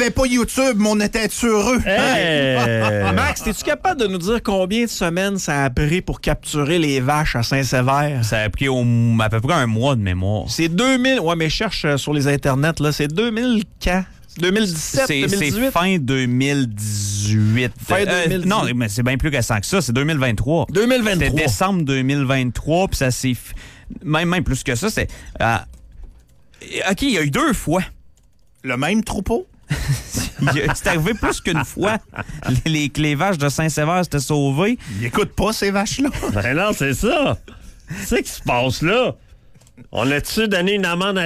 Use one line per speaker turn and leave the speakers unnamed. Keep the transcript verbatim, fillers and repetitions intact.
C'était pas YouTube, mais on était heureux.
Hey!
Max, es-tu capable de nous dire combien de semaines ça a pris pour capturer les vaches à Saint-Sévère?
Ça a pris au, à peu près un mois de mémoire.
C'est deux mille... Ouais, mais cherche euh, sur les internets, là. C'est deux mille quand? deux mille dix-sept,
C'est,
deux mille dix-huit?
c'est fin deux mille dix-huit.
Fin deux mille dix-huit.
Non, mais c'est bien plus récent que ça. C'est deux mille vingt-trois.
deux mille vingt-trois.
C'était décembre deux mille vingt-trois, puis ça s'est... Même, même plus que ça, c'est... Euh, OK, il y a eu deux fois.
Le même troupeau?
C'est arrivé plus qu'une fois. Les, les, les vaches de Saint-Sévère s'étaient sauvées.
Ils écoutent pas ces vaches-là.
Ben non, c'est ça. C'est ce qui se passe là. On a-tu donné une amende à